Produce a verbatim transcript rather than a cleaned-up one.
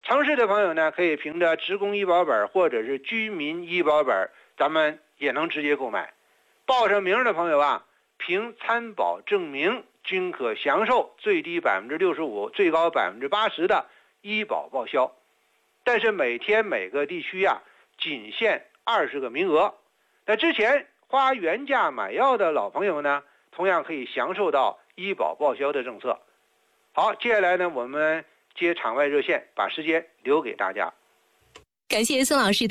城市的朋友呢，可以凭着职工医保本或者是居民医保本，咱们也能直接购买。报上名的朋友啊，凭参保证明均可享受最低百分之六十五、最高百分之八十的医保报销。但是每天每个地区啊，仅限二十个名额。那之前花原价买药的老朋友呢，同样可以享受到医保报销的政策。好，接下来呢，我们接场外热线，把时间留给大家。 感谢孙老师。